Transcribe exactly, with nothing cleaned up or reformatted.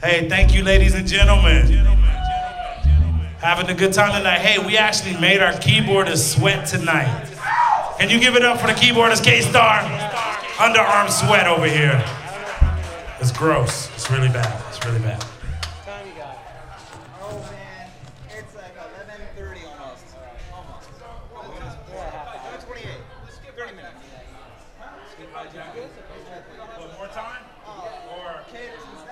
Hey, thank you, ladies and gentlemen. Having a good time tonight. Hey, we actually made our keyboardist sweat tonight. Can you give it up for the keyboardist, K-Star? Underarm sweat over here. It's gross. It's really bad. It's really bad. Oh man, it's like eleven thirty almost. Almost. eleven twenty-eight. thirty minutes. One more time? Or caters and